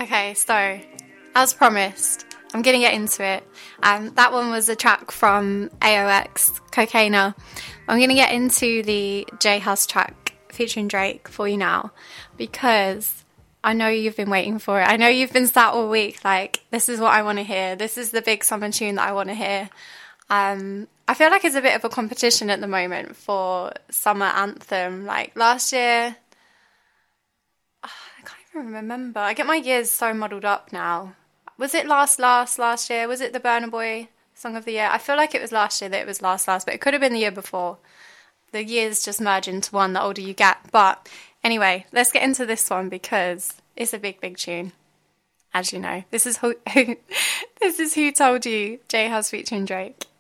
Okay, so as promised, I'm going to get into it. That one was a track from AOX, Cocaina. I'm going to get into the J House track featuring Drake for you now because I know you've been waiting for it. I know you've been sat all week like, this is what I want to hear. This is the big summer tune that I want to hear. I feel like it's a bit of a competition at the moment for summer anthem. Like last year, I can't even remember. I get my years so muddled up now. Was it last year? Was it the Burna Boy Song of the Year? I feel like it was last year that it was last, but it could have been the year before. The years just merge into one the older you get. But anyway, let's get into this one because it's a big, big tune. As you know, this is who Told You, J House featuring Drake.